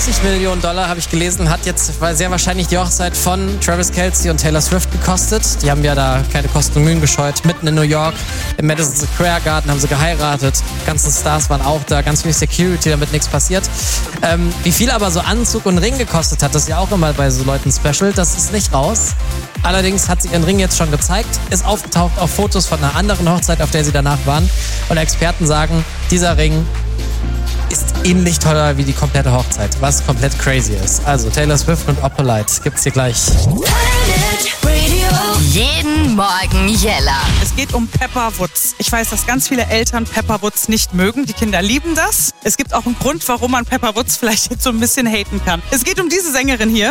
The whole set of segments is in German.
$30 Millionen, habe ich gelesen, hat jetzt sehr wahrscheinlich die Hochzeit von Travis Kelce und Taylor Swift gekostet. Die haben ja da keine Kosten und Mühen gescheut. Mitten in New York, im Madison Square Garden haben sie geheiratet. Die ganzen Stars waren auch da, ganz viel Security, damit nichts passiert. Wie viel aber so Anzug und Ring gekostet hat, das ist ja auch immer bei so Leuten special, das ist nicht raus. Allerdings hat sie ihren Ring jetzt schon gezeigt, ist aufgetaucht auf Fotos von einer anderen Hochzeit, auf der sie danach waren. Und Experten sagen, dieser Ring ist ähnlich teuer wie die komplette Hochzeit, was komplett crazy ist. Also Taylor Swift und Oppolite gibt's hier gleich. Jeden Morgen Jella. Es geht um Pepper Woods. Ich weiß, dass ganz viele Eltern Pepper Woods nicht mögen. Die Kinder lieben das. Es gibt auch einen Grund, warum man Pepper Woods vielleicht jetzt so ein bisschen haten kann. Es geht um diese Sängerin hier.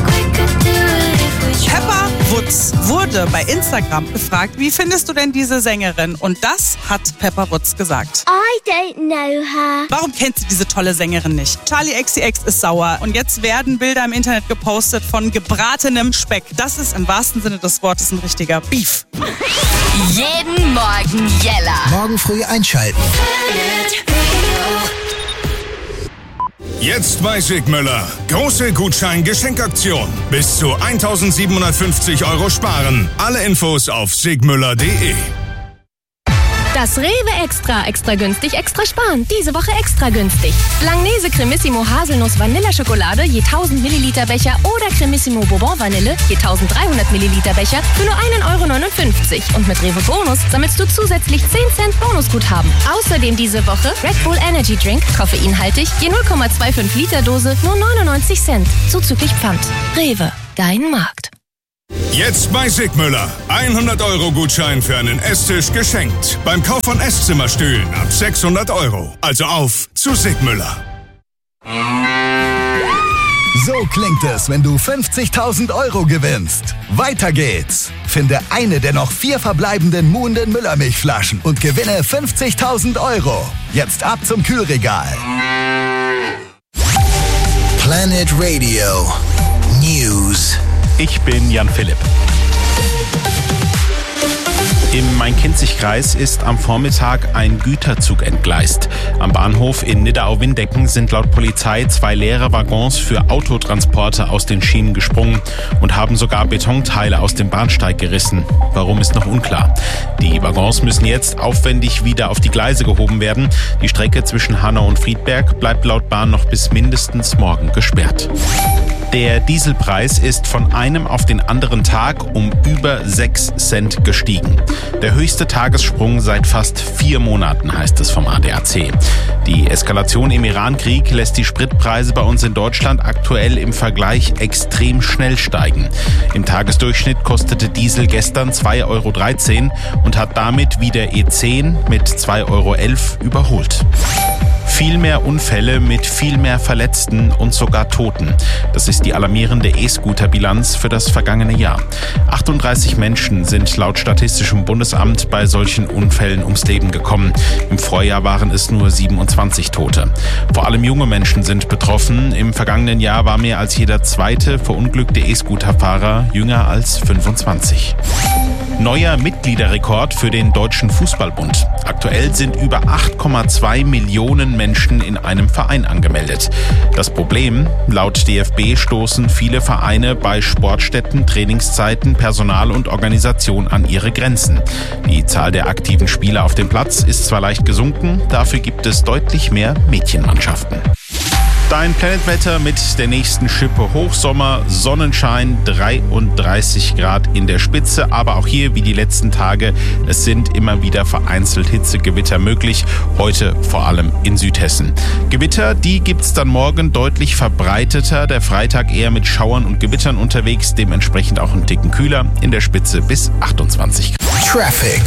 Pepper Woods wurde bei Instagram gefragt, wie findest du denn diese Sängerin? Und das hat Pepper Woods gesagt. I don't know her. Warum kennt sie diese tolle Sängerin nicht? Charli XCX ist sauer und jetzt werden Bilder im Internet gepostet von gebratenem Speck. Das ist im wahrsten Sinne des Wortes ein richtiger Beef. Jeden Morgen Jella. Morgen früh einschalten. Jetzt bei Sigmüller. Große Gutschein-Geschenkaktion. Bis zu 1.750 € sparen. Alle Infos auf sigmüller.de. Das Rewe Extra günstig, extra sparen. Diese Woche extra günstig. Langnese Cremissimo Haselnuss Vanilleschokolade je 1000 Milliliter Becher oder Cremissimo Bourbon Vanille je 1300 Milliliter Becher für nur 1,59 €. Und mit Rewe Bonus sammelst du zusätzlich 10 Cent Bonusguthaben. Außerdem diese Woche Red Bull Energy Drink, koffeinhaltig, je 0,25 Liter Dose, nur 99 Cent. Zuzüglich Pfand. Rewe, dein Markt. Jetzt bei Sigmüller. 100 € Gutschein für einen Esstisch geschenkt. Beim Kauf von Esszimmerstühlen ab 600 €. Also auf zu Sigmüller. So klingt es, wenn du 50.000 € gewinnst. Weiter geht's. Finde eine der noch 4 verbleibenden Muhnden Müllermilchflaschen und gewinne 50.000 €. Jetzt ab zum Kühlregal. Planet Radio News. Ich bin Jan Philipp. Im Main-Kinzig-Kreis ist am Vormittag ein Güterzug entgleist. Am Bahnhof in Nidda-au-Windecken sind laut Polizei 2 leere Waggons für Autotransporte aus den Schienen gesprungen und haben sogar Betonteile aus dem Bahnsteig gerissen. Warum ist noch unklar. Die Waggons müssen jetzt aufwendig wieder auf die Gleise gehoben werden. Die Strecke zwischen Hanau und Friedberg bleibt laut Bahn noch bis mindestens morgen gesperrt. Der Dieselpreis ist von einem auf den anderen Tag um über 6 Cent gestiegen. Der höchste Tagessprung seit fast 4 Monaten, heißt es vom ADAC. Die Eskalation im Iran-Krieg lässt die Spritpreise bei uns in Deutschland aktuell im Vergleich extrem schnell steigen. Im Tagesdurchschnitt kostete Diesel gestern 2,13 € und hat damit wieder E10 mit 2,11 € überholt. Viel mehr Unfälle mit viel mehr Verletzten und sogar Toten. Das ist die alarmierende E-Scooter-Bilanz für das vergangene Jahr. 38 Menschen sind laut Statistischem Bundesamt bei solchen Unfällen ums Leben gekommen. Im Vorjahr waren es nur 27 Tote. Vor allem junge Menschen sind betroffen. Im vergangenen Jahr war mehr als jeder zweite verunglückte E-Scooter-Fahrer jünger als 25. Neuer Mitgliederrekord für den Deutschen Fußballbund. Aktuell sind über 8,2 Millionen Menschen in einem Verein angemeldet. Das Problem: Laut DFB stoßen viele Vereine bei Sportstätten, Trainingszeiten, Personal und Organisation an ihre Grenzen. Die Zahl der aktiven Spieler auf dem Platz ist zwar leicht gesunken, dafür gibt es deutlich mehr Mädchenmannschaften. Dein Planetwetter mit der nächsten Schippe Hochsommer, Sonnenschein, 33 Grad in der Spitze. Aber auch hier, wie die letzten Tage, es sind immer wieder vereinzelt Hitzegewitter möglich. Heute vor allem in Südhessen. Gewitter, die gibt's dann morgen deutlich verbreiteter. Der Freitag eher mit Schauern und Gewittern unterwegs. Dementsprechend auch einen Ticken kühler, in der Spitze bis 28 Grad. Traffic.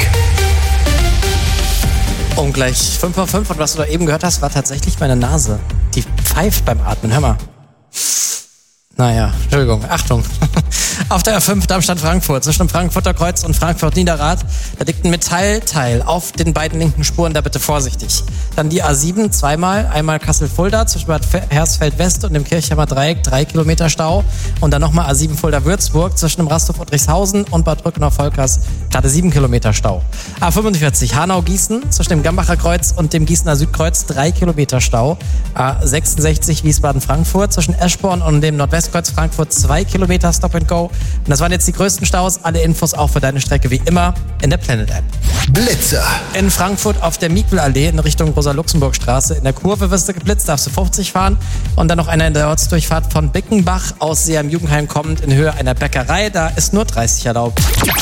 Und gleich 5:05 und was du da eben gehört hast, war tatsächlich meine Nase. Die pfeift beim Atmen. Hör mal. Naja, Entschuldigung, Achtung. Auf der A5 Darmstadt-Frankfurt zwischen dem Frankfurter Kreuz und Frankfurt-Niederrad, da liegt ein Metallteil auf den beiden linken Spuren, da bitte vorsichtig. Dann die A7 zweimal, einmal Kassel-Fulda zwischen Bad Hersfeld-West und dem Kirchheimer Dreieck, 3 Kilometer Stau. Und dann nochmal A7 Fulda-Würzburg zwischen dem Rasthof Friedrichshausen und Bad Brückner-Volkers, gerade 7 Kilometer Stau. A45 Hanau-Gießen zwischen dem Gambacher Kreuz und dem Gießener Südkreuz, 3 Kilometer Stau. A66 Wiesbaden-Frankfurt zwischen Eschborn und dem Nordwestkreuz Frankfurt, 2 Kilometer Stop and Go. Und das waren jetzt die größten Staus. Alle Infos auch für deine Strecke wie immer in der Planet App. Blitzer. In Frankfurt auf der Miquelallee in Richtung Rosa-Luxemburg-Straße. In der Kurve wirst du geblitzt, darfst du 50 fahren. Und dann noch einer in der Ortsdurchfahrt von Bickenbach aus See am Jugendheim kommend in Höhe einer Bäckerei. Da ist nur 30 erlaubt.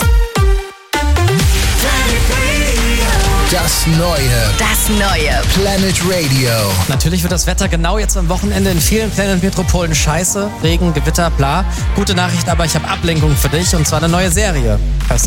Das neue Planet Radio. Natürlich wird das Wetter genau jetzt am Wochenende in vielen Planet-Metropolen scheiße. Regen, Gewitter, bla. Gute Nachricht, aber ich habe Ablenkung für dich und zwar eine neue Serie. Hörst du